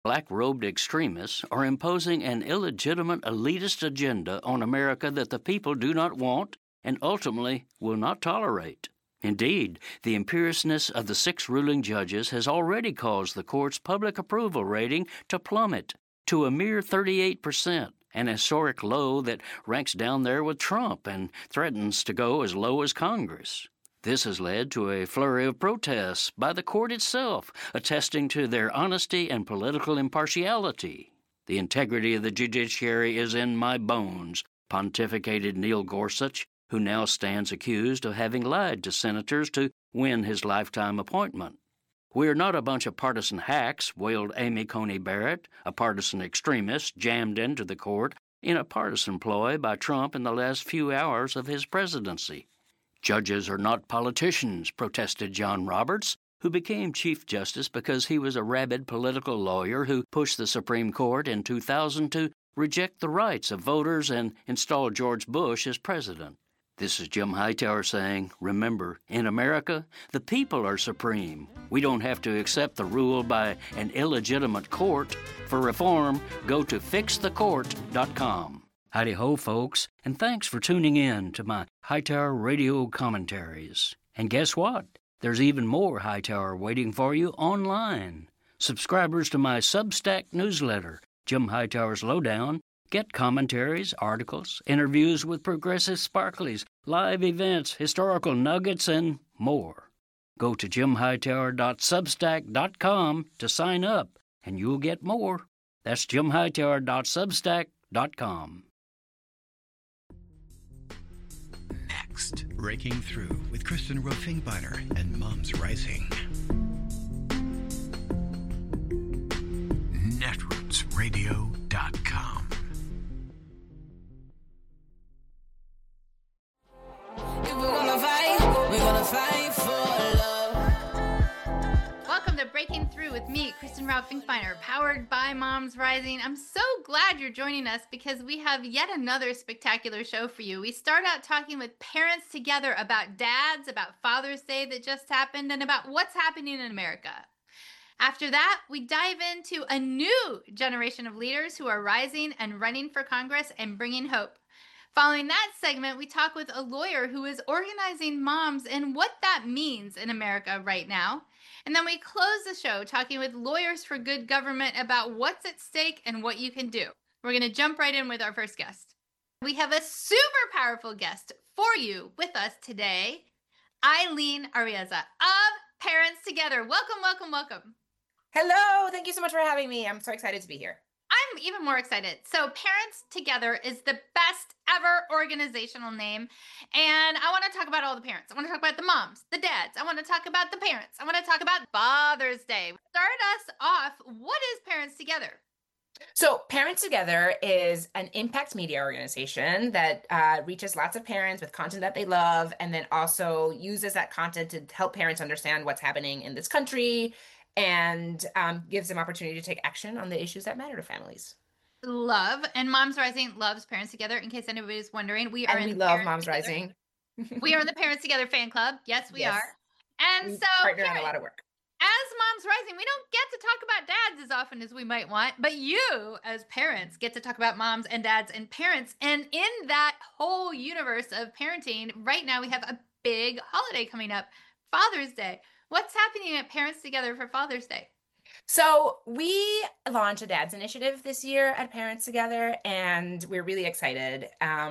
Black-robed extremists are imposing an illegitimate elitist agenda on America that the people do not want and ultimately will not tolerate. Indeed, the imperiousness of the 6 ruling judges has already caused the court's public approval rating to plummet to a mere 38%, an historic low that ranks down there with Trump and threatens to go as low as Congress. This has led to a flurry of protests by the court itself, attesting to their honesty and political impartiality. The integrity of the judiciary is in my bones, pontificated Neil Gorsuch, who now stands accused of having lied to senators to win his lifetime appointment. "We're not a bunch of partisan hacks," wailed Amy Coney Barrett, a partisan extremist jammed into the court in a partisan ploy by Trump in the last few hours of his presidency. "Judges are not politicians," protested John Roberts, who became Chief Justice because he was a rabid political lawyer who pushed the Supreme Court in 2000 to reject the rights of voters and install George Bush as president. This is Jim Hightower saying, remember, in America, the people are supreme. We don't have to accept the rule by an illegitimate court. For reform, go to fixthecourt.com. Howdy-ho, folks, and thanks for tuning in to my Hightower radio commentaries. And guess what? There's even more Hightower waiting for you online. Subscribers to my Substack newsletter, Jim Hightower's Lowdown, get commentaries, articles, interviews with progressive sparklies, live events, historical nuggets, and more. Go to jimhightower.substack.com to sign up, and you'll get more. That's jimhightower.substack.com. Next, Breaking Through with Kristen Roe-Finkbeiner and Moms Rising. Netrootsradio.com. If we're gonna fight for love. Welcome to Breaking Through with me, Kristen Roe-Finkbeiner, powered by Moms Rising. I'm so glad you're joining us because we have yet another spectacular show for you. We start out talking with parents together about dads, about Father's Day that just happened, and about what's happening in America. After that, we dive into a new generation of leaders who are rising and running for Congress and bringing hope. Following that segment, we talk with a lawyer who is organizing moms and what that means in America right now. And then we close the show talking with Lawyers for Good Government about what's at stake and what you can do. We're going to jump right in with our first guest. We have a super powerful guest for you with us today, Eileen Arriaza of Parents Together. Welcome, welcome, welcome. Hello. Thank you so much for having me. I'm so excited to be here. I'm even more excited. So Parents Together is the best ever organizational name. And I want to talk about all the parents. I want to talk about the moms, the dads. I want to talk about the parents. I want to talk about Father's Day. Start us off. What is Parents Together? So Parents Together is an impact media organization that reaches lots of parents with content that they love, and then also uses that content to help parents understand what's happening in this country and gives them opportunity to take action on the issues that matter to families. Love. And Moms Rising loves Parents Together. In case anybody's wondering, we love Moms Rising. We are in the Parents Together fan club. Yes, we are. And we so partner on a lot of work. As Moms Rising, we don't get to talk about dads as often as we might want, but you as parents get to talk about moms and dads and parents. And in that whole universe of parenting, right now we have a big holiday coming up, Father's Day. What's happening at Parents Together for Father's Day? So we launched a Dads Initiative this year at Parents Together, and we're really excited.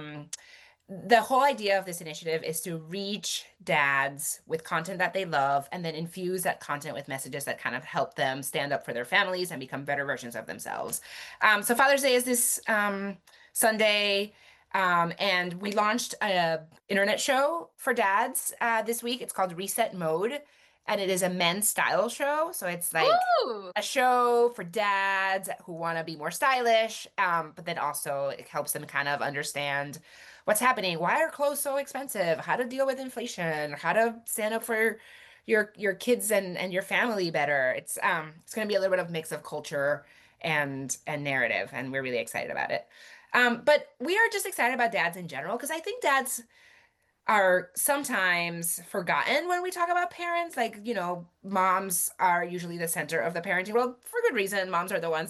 The whole idea of this initiative is to reach dads with content that they love and then infuse that content with messages that kind of help them stand up for their families and become better versions of themselves. So Father's Day is this Sunday, and we launched an internet show for dads this week. It's called Reset Mode. And it is a men's style show. So it's like a show for dads who want to be more stylish, but then also it helps them kind of understand what's happening. Why are clothes so expensive? How to deal with inflation? How to stand up for your kids and your family better? It's going to be a little bit of mix of culture and narrative, and we're really excited about it. But we are just excited about dads in general because I think dads are sometimes forgotten when we talk about parents. Like, moms are usually the center of the parenting world for good reason. Moms are the ones